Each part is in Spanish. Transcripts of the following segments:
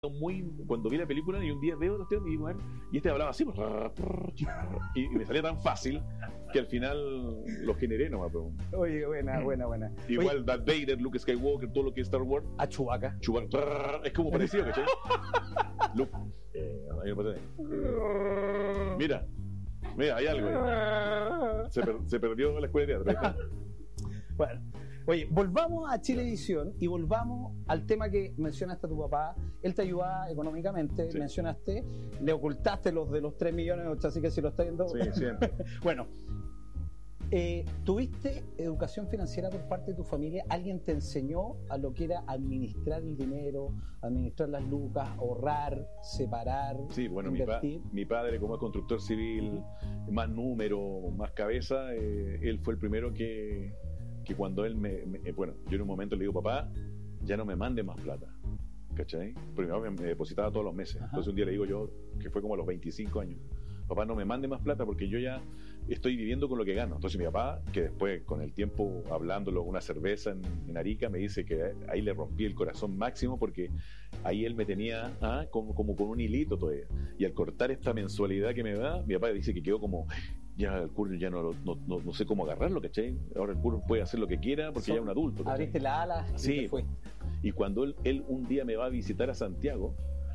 cuando vi la película y un día veo y digo, a ver, y este hablaba así, y me salía tan fácil que al final lo generé nomás. Oye, buena. Igual Oye, Darth Vader, Luke Skywalker, todo lo que es Star Wars. a Chewbacca. Es como parecido, ¿cachai? Luke, ahí me parece. Mira, hay algo ahí. Se perdió la escuela de teatro. Bueno, oye, volvamos a Chilevisión y volvamos al tema que mencionaste a tu papá. Él te ayudaba económicamente, sí. Mencionaste, le ocultaste los de los 3 millones, así que si lo está viendo. Sí, siempre. Bueno, ¿tuviste educación financiera por parte de tu familia? ¿Alguien te enseñó a lo que era administrar el dinero, administrar las lucas, ahorrar, separar, sí, bueno, invertir? Mi padre, como es constructor civil, más número, más cabeza, él fue el primero que cuando él bueno, yo en un momento le digo, papá, ya no me mande más plata, ¿cachai? Porque mi papá me depositaba todos los meses. Ajá. Entonces un día le digo yo, que fue como a los 25 años, papá, no me mande más plata porque yo ya estoy viviendo con lo que gano. Entonces mi papá, que después con el tiempo hablándolo, una cerveza en Arica, me dice que ahí le rompí el corazón máximo porque ahí él me tenía como con un hilito todavía. Y al cortar esta mensualidad que me da, mi papá dice que quedó como, ya el curso ya no sé cómo agarrarlo, ¿cachai? Ahora el curso puede hacer lo que quiera porque ya es un adulto, ¿cachai? Abriste la ala y sí, te fue. Y cuando él un día me va a visitar a Santiago,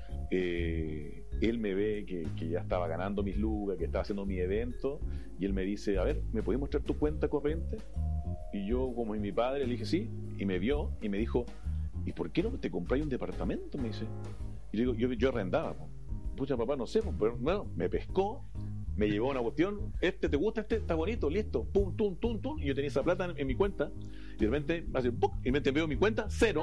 él me ve que ya estaba ganando mis lucas, que estaba haciendo mi evento, y él me dice, a ver, ¿me puedes mostrar tu cuenta corriente? Y yo, como mi padre, le dije sí, y me vio y me dijo, ¿y por qué no te compráis un departamento? Me dice. Y le digo, yo arrendaba, pucha papá, no sé, pero bueno, me pescó, me llevó a una cuestión, ¿te gusta está bonito, listo, pum, tum, y yo tenía esa plata en mi cuenta, y de repente, hace ¡pum! Y de repente veo mi cuenta, 0.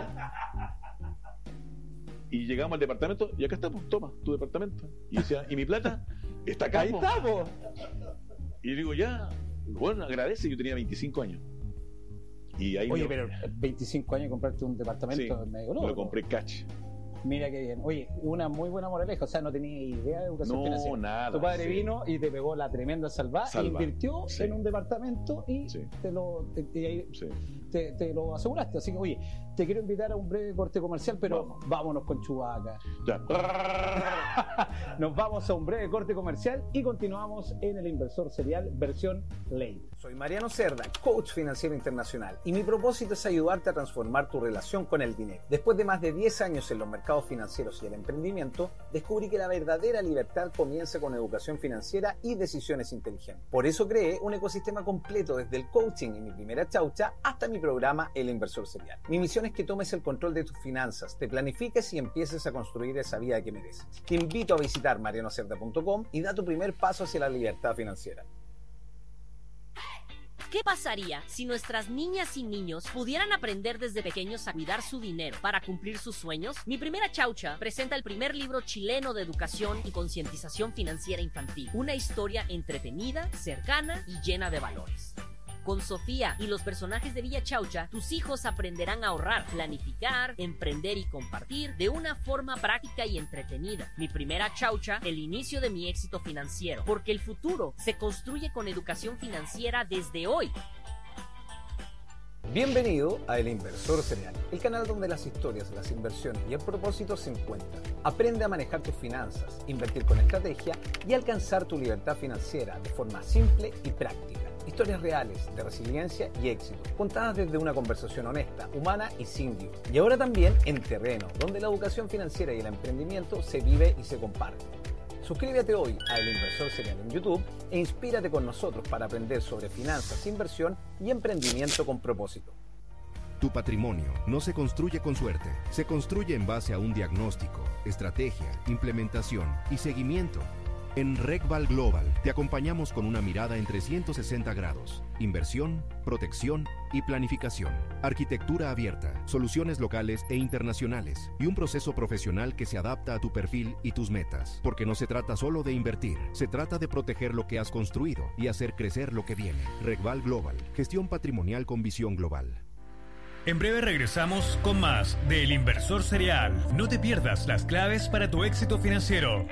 Y llegamos al departamento y acá estamos, toma, tu departamento. Y decía, ¿y mi plata? Está acá. Ahí estamos. Y digo, ya, bueno, agradece, yo tenía 25 años. Y ahí oye, pero 25 años comprarte un departamento, sí, medio loco. Lo compré cash. Mira qué bien. Oye, una muy buena moraleja. O sea, no tenía idea de educación financiera. No, nada. Tu padre vino y te pegó la tremenda salva. E invirtió en un departamento y te lo aseguraste. Así que, oye, te quiero invitar a un breve corte comercial, pero vámonos con Chewbacca. Nos vamos a un breve corte comercial y continuamos en El Inversor Serial versión ley. Soy Mariano Cerda, coach financiero internacional, y mi propósito es ayudarte a transformar tu relación con el dinero. Después de más de 10 años en los mercados financieros y el emprendimiento, descubrí que la verdadera libertad comienza con educación financiera y decisiones inteligentes. Por eso creé un ecosistema completo desde el coaching y mi primera chaucha hasta mi programa El Inversor Serial. Mi misión es que tomes el control de tus finanzas, te planifiques y empieces a construir esa vida que mereces. Te invito a visitar marianocerda.com y da tu primer paso hacia la libertad financiera. ¿Qué pasaría si nuestras niñas y niños pudieran aprender desde pequeños a cuidar su dinero para cumplir sus sueños? Mi primera chaucha presenta el primer libro chileno de educación y concientización financiera infantil. Una historia entretenida, cercana y llena de valores. Con Sofía y los personajes de Villa Chaucha, tus hijos aprenderán a ahorrar, planificar, emprender y compartir de una forma práctica y entretenida. Mi primera chaucha, el inicio de mi éxito financiero, porque el futuro se construye con educación financiera desde hoy. Bienvenido a El Inversor Serial, el canal donde las historias, las inversiones y el propósito se encuentran. Aprende a manejar tus finanzas, invertir con estrategia y alcanzar tu libertad financiera de forma simple y práctica. Historias reales de resiliencia y éxito, contadas desde una conversación honesta, humana y sin lío. Y ahora también en terreno, donde la educación financiera y el emprendimiento se vive y se comparte. Suscríbete hoy a El Inversor Serial en YouTube e inspírate con nosotros para aprender sobre finanzas, inversión y emprendimiento con propósito. Tu patrimonio no se construye con suerte, se construye en base a un diagnóstico, estrategia, implementación y seguimiento. En RegVal Global te acompañamos con una mirada en 360 grados, inversión, protección y planificación, arquitectura abierta, soluciones locales e internacionales y un proceso profesional que se adapta a tu perfil y tus metas. Porque no se trata solo de invertir, se trata de proteger lo que has construido y hacer crecer lo que viene. RegVal Global, gestión patrimonial con visión global. En breve regresamos con más de El Inversor Serial. No te pierdas las claves para tu éxito financiero.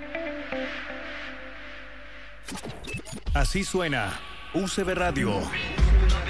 Así suena UCB Radio.